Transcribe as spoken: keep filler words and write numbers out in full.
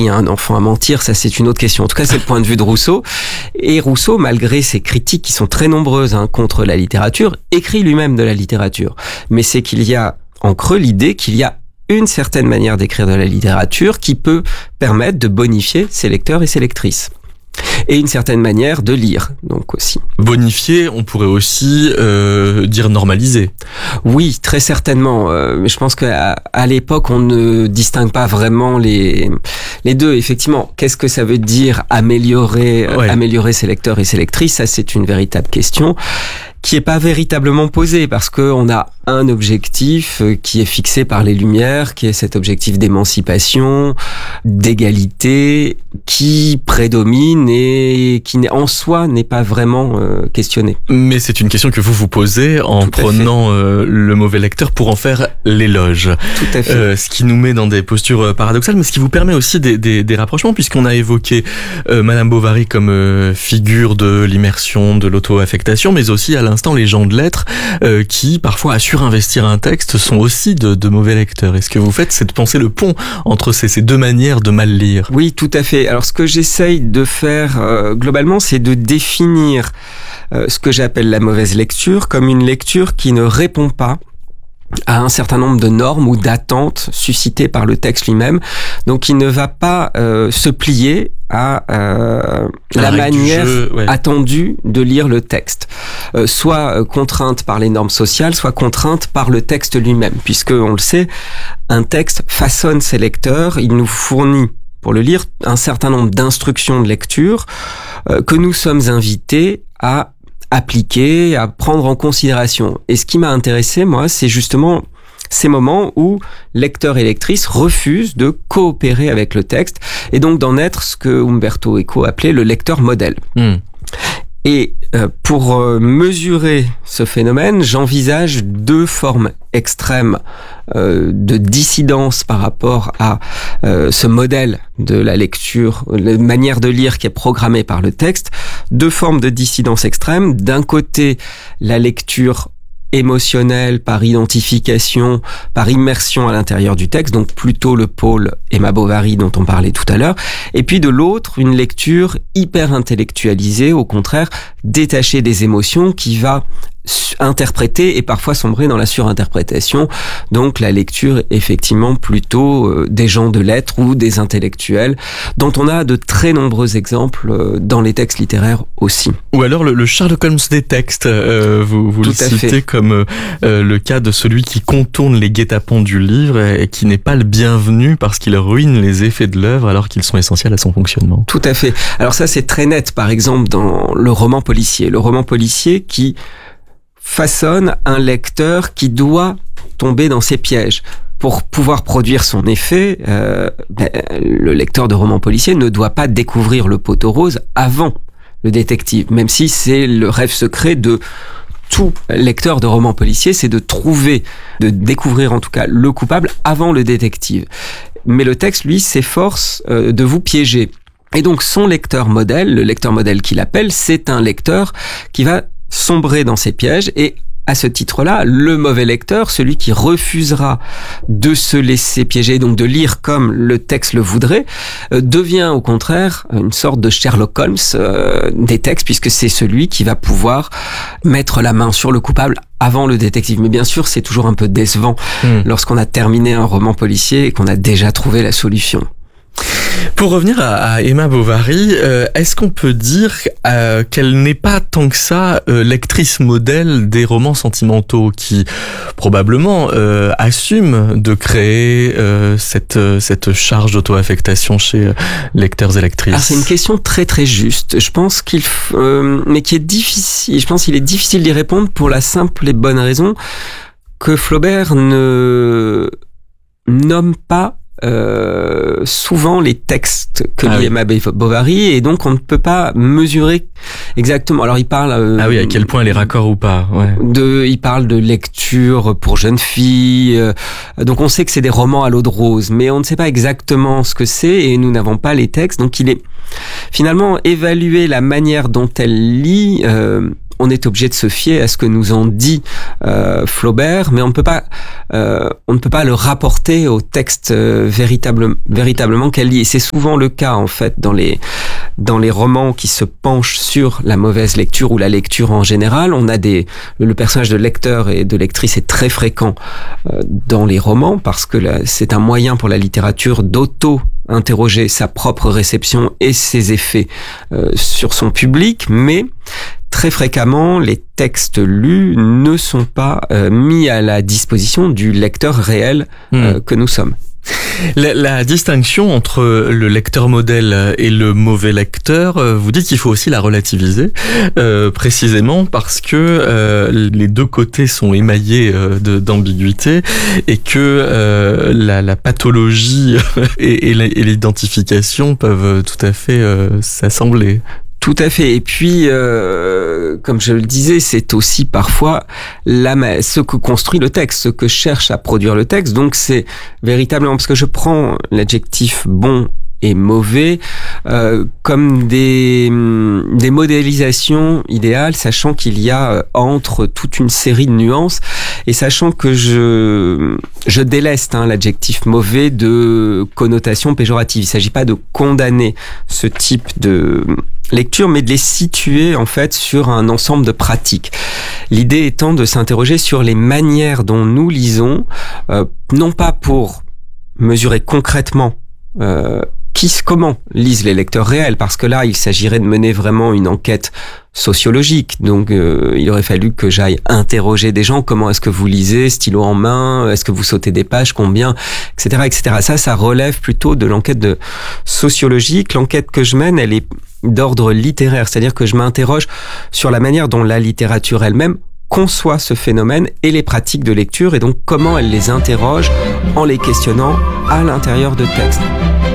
appris à un enfant à mentir, ça c'est une autre question. En tout cas, c'est le point de vue de Rousseau. Et Rousseau, malgré ses critiques qui sont très nombreuses hein, contre la littérature, écrit lui-même de la littérature. Mais c'est qu'il y a en creux l'idée qu'il y a une certaine manière d'écrire de la littérature qui peut permettre de bonifier ses lecteurs et ses lectrices. Et une certaine manière de lire, donc aussi. Bonifier, on pourrait aussi euh, dire normaliser. Oui, très certainement. Euh, mais je pense qu'à à l'époque, on ne distingue pas vraiment les les deux. Effectivement, qu'est-ce que ça veut dire améliorer ouais. euh, améliorer ses lecteurs et ses lectrices? Ça, c'est une véritable question qui est pas véritablement posée parce que on a un objectif qui est fixé par les Lumières, qui est cet objectif d'émancipation, d'égalité, qui prédomine et qui en soi n'est pas vraiment euh, questionné. Mais c'est une question que vous vous posez en Tout prenant euh, le mauvais lecteur pour en faire l'éloge. Tout à fait. Euh, ce qui nous met dans des postures paradoxales, mais ce qui vous permet aussi des, des, des rapprochements, puisqu'on a évoqué euh, Madame Bovary comme euh, figure de l'immersion, de l'auto-affectation, mais aussi à l'instant les gens de lettres euh, qui parfois assurent investir un texte sont aussi de, de mauvais lecteurs. Et ce que vous faites, c'est de penser le pont entre ces, ces deux manières de mal lire. Oui, tout à fait. Alors, ce que j'essaye de faire euh, globalement, c'est de définir euh, ce que j'appelle la mauvaise lecture comme une lecture qui ne répond pas à un certain nombre de normes ou d'attentes suscitées par le texte lui-même. Donc, il ne va pas euh, se plier à euh, la, la manière jeu, ouais. attendue de lire le texte, euh, soit euh, contrainte par les normes sociales, soit contrainte par le texte lui-même, puisque on le sait, un texte façonne ses lecteurs, il nous fournit pour le lire un certain nombre d'instructions de lecture euh, que nous sommes invités à appliquer, à prendre en considération. Et ce qui m'a intéressé, moi, c'est justement ces moments où lecteurs et lectrices refusent de coopérer avec le texte et donc d'en être ce que Umberto Eco appelait le lecteur modèle. Mmh. Et euh, pour euh, mesurer ce phénomène, j'envisage deux formes extrêmes euh, de dissidence par rapport à euh, ce modèle de la lecture, la manière de lire qui est programmée par le texte. Deux formes de dissidence extrême. D'un côté, la lecture émotionnelle, par identification, par immersion à l'intérieur du texte, donc plutôt le pôle Emma Bovary dont on parlait tout à l'heure, et puis de l'autre, une lecture hyper intellectualisée, au contraire, détachée des émotions, qui va interpréter et parfois sombrer dans la surinterprétation, donc la lecture effectivement plutôt euh, des gens de lettres ou des intellectuels, dont on a de très nombreux exemples euh, dans les textes littéraires aussi. Ou alors le, le Sherlock Holmes des textes, euh, vous, vous le citez comme euh, le cas de celui qui contourne les guet-apens du livre et, et qui n'est pas le bienvenu parce qu'il ruine les effets de l'œuvre alors qu'ils sont essentiels à son fonctionnement. Tout à fait. Alors ça c'est très net, par exemple dans le roman policier. Le roman policier qui façonne un lecteur qui doit tomber dans ses pièges. Pour pouvoir produire son effet, euh, ben, le lecteur de roman policier ne doit pas découvrir le poteau rose avant le détective, même si c'est le rêve secret de tout lecteur de roman policier, c'est de trouver, de découvrir en tout cas le coupable avant le détective. Mais le texte, lui, s'efforce euh, de vous piéger. Et donc son lecteur modèle, le lecteur modèle qu'il appelle, c'est un lecteur qui va sombrer dans ses pièges et à ce titre-là, le mauvais lecteur, celui qui refusera de se laisser piéger, donc de lire comme le texte le voudrait, euh, devient au contraire une sorte de Sherlock Holmes euh, des textes, puisque c'est celui qui va pouvoir mettre la main sur le coupable avant le détective. Mais bien sûr, c'est toujours un peu décevant mmh. lorsqu'on a terminé un roman policier et qu'on a déjà trouvé la solution. Pour revenir à, à Emma Bovary, euh, est-ce qu'on peut dire euh, qu'elle n'est pas tant que ça euh, lectrice modèle des romans sentimentaux qui probablement euh, assume de créer euh, cette cette charge d'auto-affectation chez euh, lecteurs et lectrices? Alors c'est une question très très juste. Je pense qu'il f... euh, mais qui est difficile. Je pense qu'il est difficile d'y répondre pour la simple et bonne raison que Flaubert ne nomme pas Euh, souvent les textes que ah lit oui. Emma Bovary et donc on ne peut pas mesurer exactement. Alors il parle euh, ah oui à quel point elle est raccord ou pas ouais. de il parle de lecture pour jeunes filles euh, donc on sait que c'est des romans à l'eau de rose mais on ne sait pas exactement ce que c'est et nous n'avons pas les textes donc il est finalement évaluer la manière dont elle lit euh, on est obligé de se fier à ce que nous en dit euh, Flaubert, mais on ne peut pas, euh, on ne peut pas le rapporter au texte euh, véritable, véritablement qu'elle lit. Et c'est souvent le cas en fait dans les dans les romans qui se penchent sur la mauvaise lecture ou la lecture en général. On a des le personnage de lecteur et de lectrice est très fréquent euh, dans les romans parce que là, c'est un moyen pour la littérature d'auto interroger sa propre réception et ses effets euh, sur son public, mais très fréquemment, les textes lus ne sont pas euh, mis à la disposition du lecteur réel euh, mmh. que nous sommes. La, la distinction entre le lecteur modèle et le mauvais lecteur, vous dites qu'il faut aussi la relativiser, euh, précisément parce que euh, les deux côtés sont émaillés euh, de, d'ambiguïté et que euh, la, la pathologie et, et l'identification peuvent tout à fait euh, s'assembler. Tout à fait. Et puis, euh, comme je le disais, c'est aussi parfois la, ce que construit le texte, ce que cherche à produire le texte. Donc, c'est véritablement, parce que je prends l'adjectif bon et mauvais euh, comme des des modélisations idéales, sachant qu'il y a euh, entre toute une série de nuances et sachant que je je déleste hein, l'adjectif mauvais de connotation péjorative. Il s'agit pas de condamner ce type de lecture, mais de les situer en fait sur un ensemble de pratiques. L'idée étant de s'interroger sur les manières dont nous lisons, euh, non pas pour mesurer concrètement euh, qui, comment lisent les lecteurs réels, parce que là, il s'agirait de mener vraiment une enquête sociologique. Donc, euh, il aurait fallu que j'aille interroger des gens. Comment est-ce que vous lisez, stylo en main? Est-ce que vous sautez des pages? Combien? Etc., et cetera. Ça, ça relève plutôt de l'enquête de sociologique. L'enquête que je mène, elle est d'ordre littéraire. C'est-à-dire que je m'interroge sur la manière dont la littérature elle-même conçoit ce phénomène et les pratiques de lecture, et donc comment elle les interroge en les questionnant à l'intérieur de textes.